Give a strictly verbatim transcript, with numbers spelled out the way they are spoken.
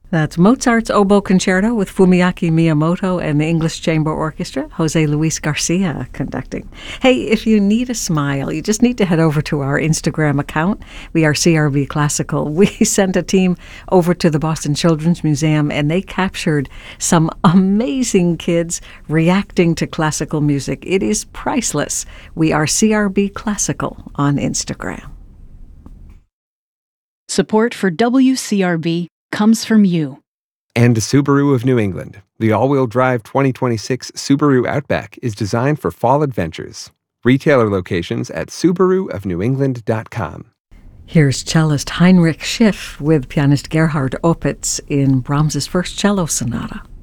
That's Mozart's Oboe Concerto with Fumiaki Miyamoto and the English Chamber Orchestra, Jose Luis Garcia conducting. Hey, if you need a smile, you just need to head over to our Instagram account. We are C R B Classical. We sent a team over to the Boston Children's Museum, and they captured some amazing kids reacting to classical music. It is priceless. We are C R B Classical on Instagram. Support for W C R B comes from you. And Subaru of New England. The all-wheel drive twenty twenty-six Subaru Outback is designed for fall adventures. Retailer locations at subaru of new england dot com. Here's cellist Heinrich Schiff with pianist Gerhard Opitz in Brahms's first cello sonata.